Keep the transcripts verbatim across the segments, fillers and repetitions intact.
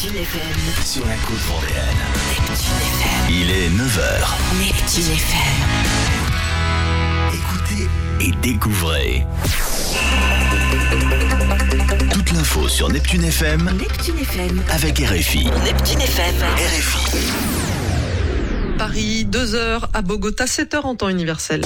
Neptune F M. Sur la côte vendéenne. Neptune F M. Il est neuf heures. Neptune F M. Écoutez et découvrez. Toute l'info sur Neptune F M. Neptune F M. Avec R F I. Neptune F M. R F I. Paris, deux heures, à Bogota, sept heures en temps universel.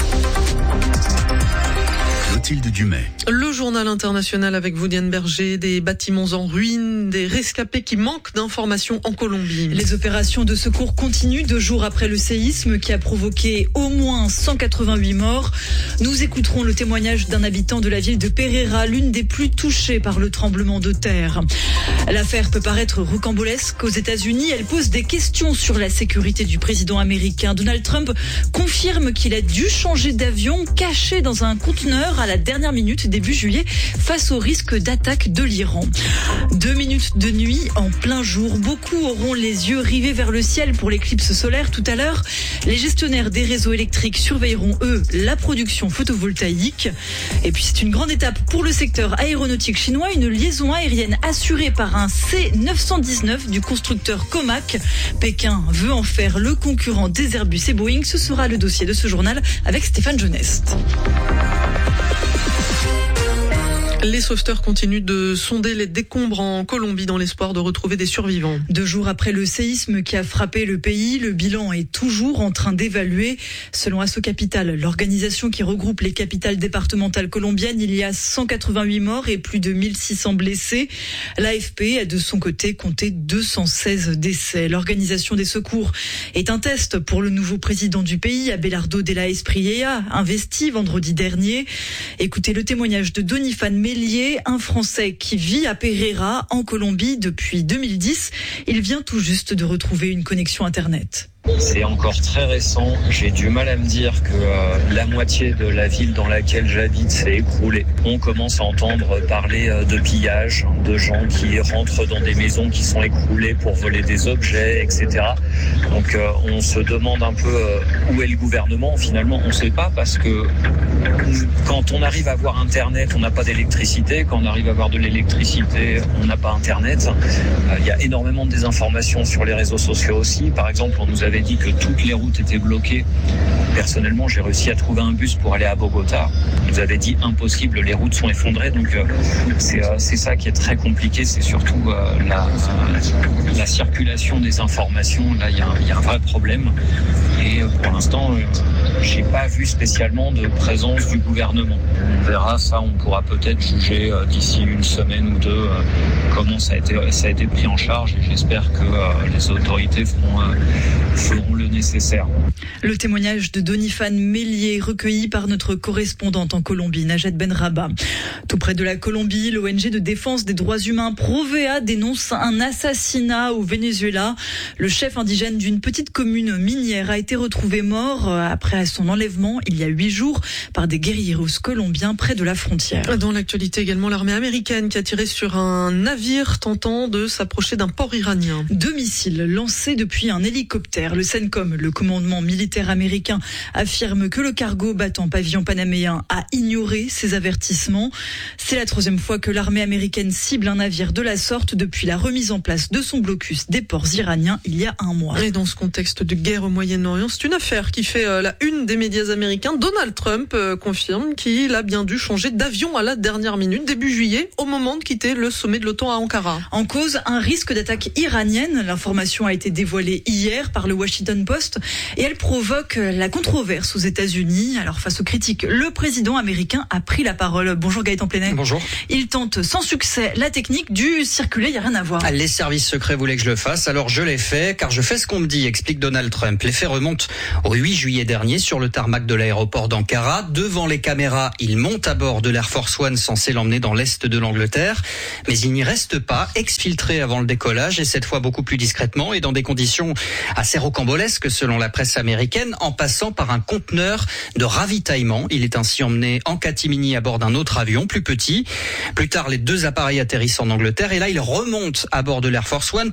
Clotilde Dumais. Le journal international avec vous, Diane Berger, des bâtiments en ruine, des rescapés qui manquent d'informations en Colombie. Les opérations de secours continuent deux jours après le séisme qui a provoqué au moins cent quatre-vingt-huit morts. Nous écouterons le témoignage d'un habitant de la ville de Pereira, l'une des plus touchées par le tremblement de terre. L'affaire peut paraître rocambolesque aux États-Unis. Elle pose des questions sur la sécurité du président américain. Donald Trump confirme qu'il a dû changer d'avion caché dans un conteneur à la dernière minute début juillet face au risque d'attaque de l'Iran. Deux minutes de nuit en plein jour. Beaucoup auront les yeux rivés vers le ciel pour l'éclipse solaire tout à l'heure. Les gestionnaires des réseaux électriques surveilleront, eux, la production photovoltaïque. Et puis c'est une grande étape pour le secteur aéronautique chinois. Une liaison aérienne assurée par un C neuf cent dix-neuf du constructeur Comac. Pékin veut en faire le concurrent des Airbus et Boeing. Ce sera le dossier de ce journal avec Stéphane Jeuneste. Les sauveteurs continuent de sonder les décombres en Colombie dans l'espoir de retrouver des survivants. Deux jours après le séisme qui a frappé le pays, le bilan est toujours en train d'évaluer. Selon Asso Capital, l'organisation qui regroupe les capitales départementales colombiennes, il y a cent quatre-vingt-huit morts et plus de mille six cents blessés. L'A F P a de son côté compté deux cent seize décès. L'organisation des secours est un test pour le nouveau président du pays, Abelardo de la Espriella, investi vendredi dernier. Écoutez le témoignage de Donifan Mélier, un Français qui vit à Pereira, en Colombie, depuis deux mille dix. Il vient tout juste de retrouver une connexion Internet. C'est encore très récent. J'ai du mal à me dire que euh, la moitié de la ville dans laquelle j'habite s'est écroulée. On commence à entendre parler euh, de pillage, de gens qui rentrent dans des maisons qui sont écroulées pour voler des objets, et cetera. Donc euh, on se demande un peu euh, où est le gouvernement. Finalement, on ne sait pas parce que quand on arrive à avoir Internet, on n'a pas d'électricité. Quand on arrive à avoir de l'électricité, on n'a pas Internet. Il euh, y a énormément de désinformation sur les réseaux sociaux aussi. Par exemple, on nous avait dit que toutes les routes étaient bloquées. Personnellement, j'ai réussi à trouver un bus pour aller à Bogota. On nous avait dit impossible, les routes sont effondrées. Donc euh, c'est, euh, c'est ça qui est très compliqué. C'est surtout euh, la, euh, la circulation des informations. Là, il y a, y a un vrai problème. Et euh, pour l'instant, euh, j'ai pas vu spécialement de présence du gouvernement. On verra ça, on pourra peut-être juger euh, d'ici une semaine ou deux euh, comment ça a été, ça a été pris en charge. Et j'espère que euh, les autorités feront, euh, feront le nécessaire. Le témoignage de Donifan Mélier, recueilli par notre correspondante en Colombie, Najat Benraba. Tout près de la Colombie, l'O N G de défense des droits humains Provea dénonce un assassinat au Venezuela. Le chef indigène d'une petite commune minière a été retrouvé mort après son enlèvement il y a huit jours par des guérilleros colombiens près de la frontière. Dans l'actualité également, l'armée américaine qui a tiré sur un navire tentant de s'approcher d'un port iranien. Deux missiles lancés depuis un hélicoptère. Le CENTCOM, le commandement militaire américain, affirme que le cargo battant pavillon panaméen a ignoré ces avertissements. C'est la troisième fois que l'armée américaine cible un navire de la sorte depuis la remise en place de son blocus des ports iraniens il y a un mois. Et dans ce contexte de guerre au Moyen-Orient, c'est une affaire qui fait euh, la une des médias américains. Donald Trump euh, confirme qu'il a bien dû changer d'avion à la dernière minute, début juillet, au moment de quitter le sommet de l'OTAN à Ankara. En cause, un risque d'attaque iranienne. L'information a été dévoilée hier par le Washington Post et elle provoque la controverse aux États-Unis. Alors face aux critiques, le président américain a pris la parole. Bonjour Gaëtan Plenay. Bonjour. Il tente sans succès la technique du circuler, il n'y a rien à voir. Les services secrets voulaient que je le fasse, alors je l'ai fait, car je fais ce qu'on me dit, explique Donald Trump. Les faits remontent au huit juillet dernier sur le tarmac de l'aéroport d'Ankara. Devant les caméras, il monte à bord de l'Air Force One censé l'emmener dans l'est de l'Angleterre. Mais il n'y reste pas, exfiltré avant le décollage, et cette fois beaucoup plus discrètement et dans des conditions assez rocambolesques selon la presse américaine, en passant par un conteneur de ravitaillement. Il est ainsi emmené en catimini à bord d'un autre avion plus petit. Plus tard, les deux appareils atterrissent en Angleterre et là, il remonte à bord de l'Air Force One